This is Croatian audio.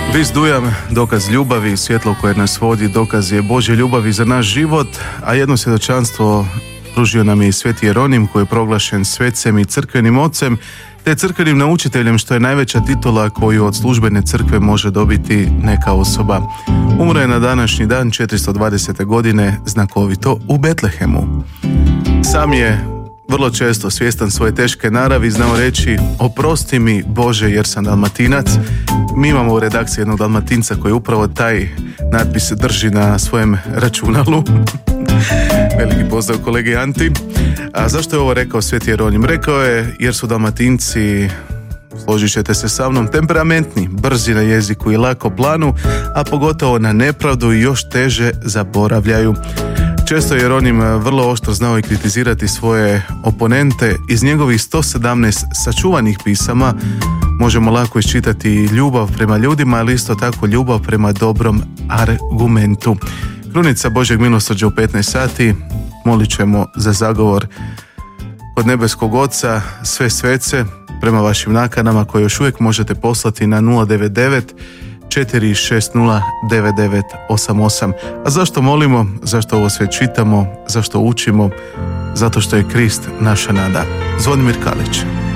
Vis dujam, dokaz ljubavi, svjetlo koje nas vodi, dokaz je Božje ljubavi za naš život, a jedno svjedočanstvo pružio nam je i Sveti Jeronim, koji je proglašen svecem i crkvenim ocem, te crkvenim naučiteljem, što je najveća titula koju od službene crkve može dobiti neka osoba. Umro je na današnji dan 420. godine, znakovito u Betlehemu. Sam je vrlo često svjestan svoje teške naravi, znao reći: oprosti mi Bože jer sam Dalmatinac. Mi imamo u redakciji jednog Dalmatinca koji upravo taj natpis drži na svojem računalu. Veliki pozdrav kolegi Anti. A zašto je ovo rekao Sveti Jeronim? Rekao je jer su Dalmatinci, složit ćete se sa mnom, temperamentni, brzi na jeziku i lako planu, a pogotovo na nepravdu i još teže zaboravljaju. Često je Jeronim vrlo oštro znao i kritizirati svoje oponente. Iz njegovih 117 sačuvanih pisama možemo lako iščitati ljubav prema ljudima, ali isto tako ljubav prema dobrom argumentu. Krunica Božjeg milosrđa u 15 sati. Molit ćemo za zagovor kod nebeskog Oca, sve svece, prema vašim nakanama koje još uvijek možete poslati na 099 460 9988. A zašto molimo? Zašto ovo sve čitamo? Zašto učimo? Zato što je Krist naša nada. Zvonimir Kalić.